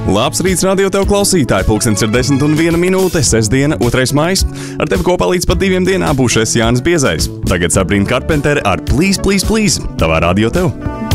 Labs rīts, radio tev klausītāji. Pulkstens ir 10:01, sestdiena, 2. maijs. Ar tevi kopā līdz pat 2 būšu es Jānis Biezais. Tagad Sabrīna Karpentere ar Please, Please, Please. Tavā radio tev.